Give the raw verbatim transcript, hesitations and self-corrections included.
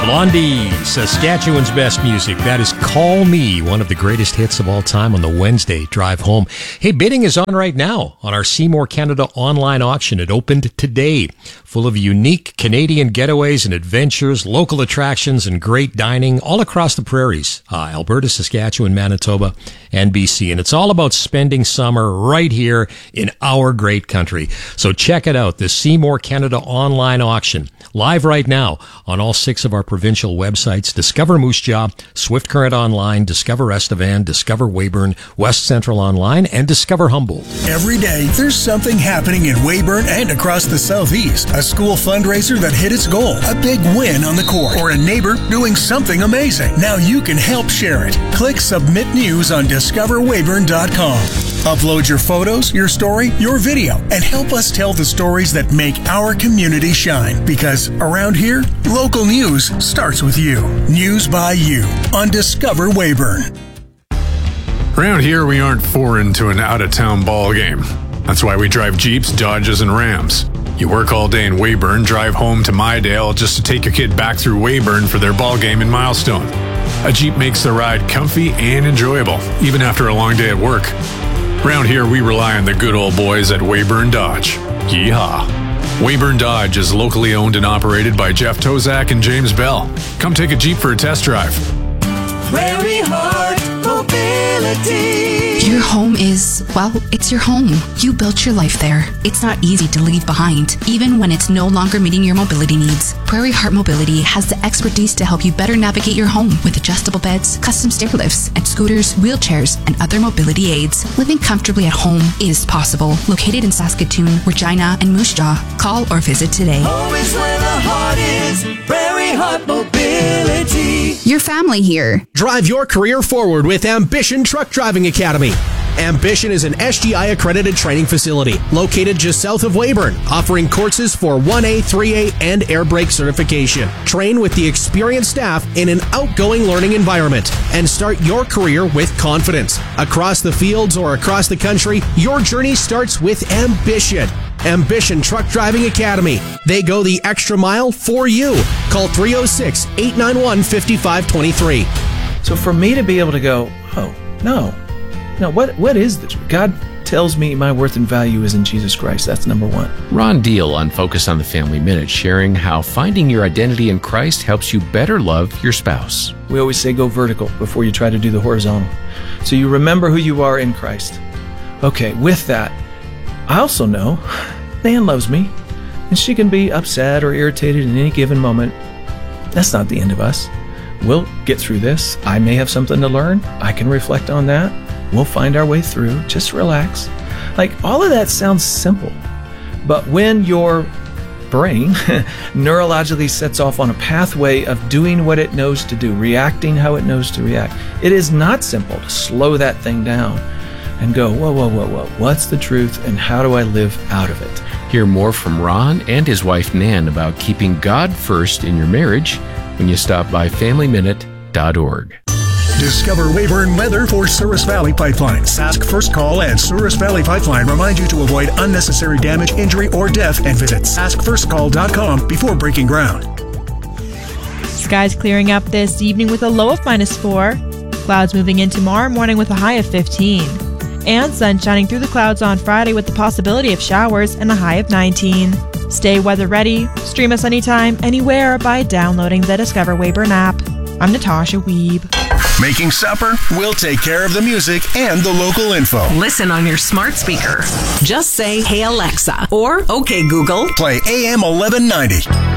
Blondie, Saskatchewan's best music. That is Call Me, one of the greatest hits of all time on the Wednesday drive home. Hey, bidding is on right now on our Seymour Canada online auction. It opened today, full of unique Canadian getaways and adventures, local attractions, and great dining all across the prairies, uh, Alberta, Saskatchewan, Manitoba, and B C. And it's all about spending summer right here in our great country. So check it out, the Seymour Canada online auction, live right now on all six of our provincial websites: Discover Moose Jaw, Swift Current Online, Discover Estevan, Discover Weyburn, West Central Online, and Discover Humboldt. Every day, there's something happening in Weyburn and across the southeast. A school fundraiser that hit its goal, a big win on the court, or a neighbor doing something amazing. Now you can help share it. Click Submit News on discover weyburn dot com. Upload your photos, your story, your video, and help us tell the stories that make our community shine. Because around here, local news starts with you. News by you on Discover Weyburn. Around here, we aren't foreign to an out-of-town ball game. That's why we drive Jeeps, Dodges, and Rams. You work all day in Weyburn, drive home to Mydale just to take your kid back through Weyburn for their ball game in Milestone. A Jeep makes the ride comfy and enjoyable, even after a long day at work. Around here, we rely on the good old boys at Weyburn Dodge. Yeehaw! Weyburn Dodge is locally owned and operated by Jeff Tozak and James Bell. Come take a Jeep for a test drive. Prairie Heart Mobility. Your home is, well, it's your home. You built your life there. It's not easy to leave behind, even when it's no longer meeting your mobility needs. Prairie Heart Mobility has the expertise to help you better navigate your home with adjustable beds, custom stair lifts, and scooters, wheelchairs, and other mobility aids. Living comfortably at home is possible. Located in Saskatoon, Regina, and Moose Jaw. Call or visit today. Home is where the heart is. Prairie Heart Mobility. Your family here. Drive your career forward with Ambition Truck Driving Academy. Ambition is an S G I accredited training facility located just south of Weyburn, offering courses for one A, three A, and air brake certification. Train with the experienced staff in an outgoing learning environment and start your career with confidence. Across the fields or across the country, your journey starts with Ambition. Ambition Truck Driving Academy. They go the extra mile for you. Call three oh six, eight nine one, five five two three. So for me to be able to go, oh, no. No, what what is the truth? God tells me my worth and value is in Jesus Christ. That's number one. Ron Deal on Focus on the Family Minute, sharing how finding your identity in Christ helps you better love your spouse. We always say go vertical before you try to do the horizontal. So you remember who you are in Christ. Okay, with that, I also know Nan loves me, and she can be upset or irritated in any given moment. That's not the end of us. We'll get through this. I may have something to learn. I can reflect on that. We'll find our way through. Just relax. Like, all of that sounds simple. But when your brain neurologically sets off on a pathway of doing what it knows to do, reacting how it knows to react, it is not simple to slow that thing down and go, whoa, whoa, whoa, whoa, what's the truth and how do I live out of it? Hear more from Ron and his wife Nan about keeping God first in your marriage when you stop by family minute dot org. Discover Weyburn weather for Souris Valley Pipeline. Sask First Call and Souris Valley Pipeline remind you to avoid unnecessary damage, injury, or death and visit sask first call dot com before breaking ground. Skies clearing up this evening with a low of minus four. Clouds moving in tomorrow morning with a high of fifteen. And sun shining through the clouds on Friday with the possibility of showers and a high of nineteen. Stay weather ready. Stream us anytime, anywhere by downloading the Discover Weyburn app. I'm Natasha Weeb. Making supper? We'll take care of the music and the local info. Listen on your smart speaker. Just say, hey Alexa, or okay Google. Play A M eleven ninety.